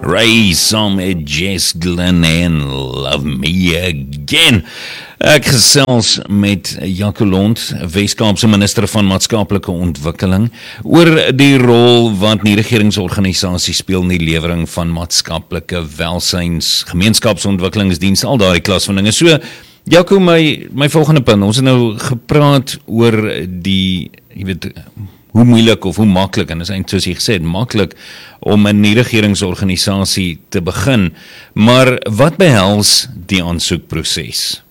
Ray saam met Jess Glynn en Love Me Again. Ek gesels met Jaco Lont, Weskaapse minister van Maatskaplike Ontwikkeling, oor die rol wat nie regeringsorganisasies speel in die lewering van maatskaplike welsyns, gemeenskapsontwikkelingsdienste, al daardie klas van dinge. So, Jaco, my volgende punt, ons het nou gepraat oor die, jy weet, hoe moeilik of hoe maklik, en is eintlik soos jy gesê het, maklik om 'n nie-regeringsorganisasie te begin, maar wat behels die aansoekproses?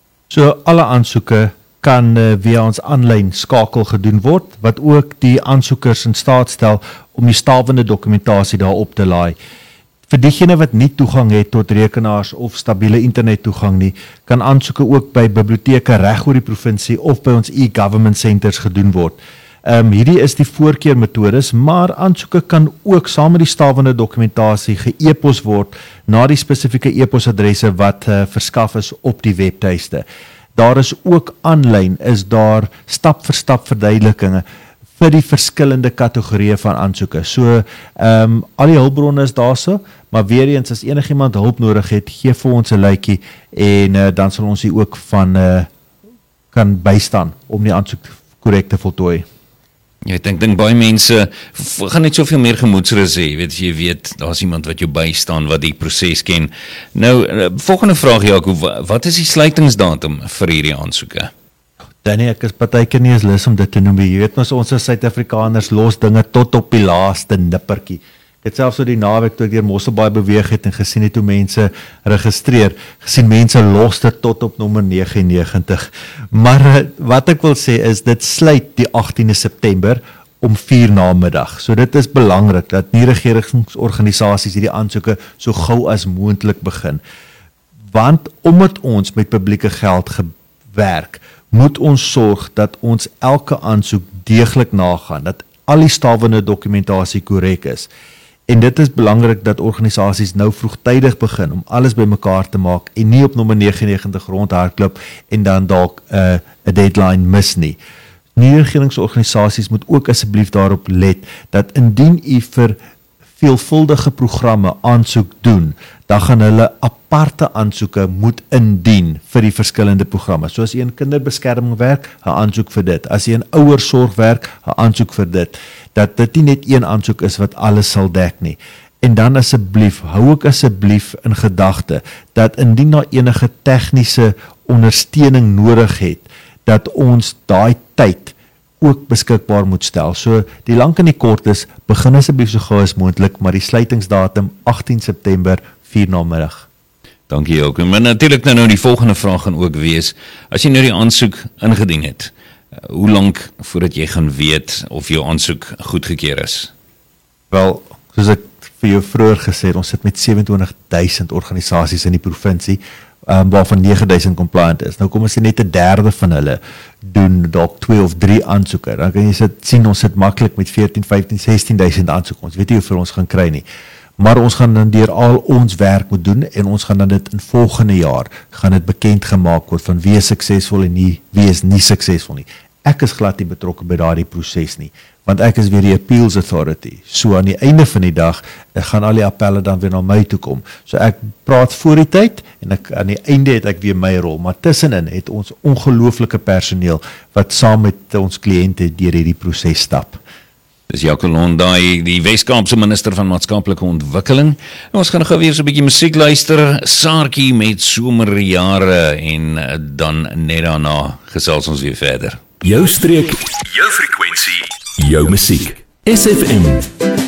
So alle aansoeke kan via ons aanlyn skakel gedoen word, wat ook die aansoekers in staat stel om die stawende dokumentasie daarop te laai. Vir diegene wat nie toegang het tot rekenaars of stabiele internettoegang nie, kan aansoeke ook by biblioteke reg oor die provinsie of by ons e-government centers gedoen word. Hierdie is die voorkeurmetodes, maar aansoeke kan ook saam met die stawende dokumentasie ge-e-pos word na die spesifieke e-posadresse wat verskaf is op die webtuiste. Daar is ook aanlyn, is daar stap vir stap verduidelikinge vir die verskillende kategorieë van aansoeke. So, al die hulpbronne is daarso, maar weer eens, as enigiemand hulp nodig het, gee vir ons 'n lykie en dan sal ons hier ook van kan bystaan om die aansoek korrek te voltooi. Ek dink baie mense gaan net soveel meer gemoedsrus hê, jy weet, daar's iemand wat jou bystaan, wat die proses ken. Nou, volgende vraag, Jaco, wat is die sluitingsdatum vir hierdie aansoeke? Danny, ek is partykeer nie eens lus om dit te noem. Jy weet mos, ons as Suid-Afrikaners los dinge tot op die laaste nippertjie. Ek het selfs so die naweek toe ek deur Mosselbaai beweeg het en gesien het hoe mense registreer, gesien mense los dit tot op nommer 99. Maar wat ek wil sê is, dit sluit die 18de September om 4 namiddag. So dit is belangrik dat nie regeringsorganisasies hierdie aansoeke so gou as moontlik begin. Want omdat ons met publieke geld gewerk, moet ons sorg dat ons elke aansoek deeglik nagaan, dat al die stawende dokumentasie korrek is. En dit is belangrik dat organisasies nou vroegtydig begin om alles bymekaar te maak en nie op nommer 99 rondhardloop en dan dalk 'n deadline mis nie. Nie-regeringsorganisasies moet ook asseblief daarop let dat indien u vir veelvuldige programme aansoek doen, dan gaan hulle aparte aansoeke moet indien vir die verskillende programme. So as jy in kinderbeskerming werk, 'n aansoek vir dit. As jy in ouersorg werk, 'n aansoek vir dit. Dat dit nie net een aansoek is wat alles sal dek nie. En dan asseblief, hou ook asseblief in gedagte, dat indien daar enige tegniese ondersteuning nodig het, dat ons daai tyd ook beskikbaar moet stel. So, die lank en die kort is, begin asseblief so gou as moontlik, maar die sluitingsdatum 18 September, 4 namiddag. Dankie ook. Maar natuurlik nou die volgende vraag gaan ook wees, as jy nou die aansoek ingedien het, hoe lank voordat jy gaan weet of jou aansoek goedgekeur is? Wel, soos ek vir jou vroeër gesê het, ons sit met 27,000 organisasies in die provinsie, waarvan 9,000 compliant is. Nou kom ons sê net 1/3 van hulle doen dalk 2 of 3 aansoeke. Dan kan jy sien, ons sit maklik met 14, 15, 16,000 aansoeke. Ons weet nie hoeveel ons gaan kry nie. Maar ons gaan dan deur al ons werk moet doen en ons gaan dan dit in volgende jaar gaan dit bekend gemaak word van wie is suksesvol en wie is nie suksesvol nie. Ek is glad nie betrokke by daardie proses nie, want ek is weer die Appeals Authority. So aan die einde van die dag gaan al die appelle dan weer na my toe kom. So ek praat voor die tyd en aan die einde het ek weer my rol, maar tussenin het ons ongelooflike personeel wat saam met ons kliënte deur hierdie proses stap. Dis Jaco Lont, die Weskaapse minister van Maatskaplike Ontwikkeling. En ons gaan gou weer so 'n bietjie musiek luister, Saartjie met Somerjare, en dan net daarna gesels ons weer verder. Jou streek, jou frekwensie, jou musiek. SFM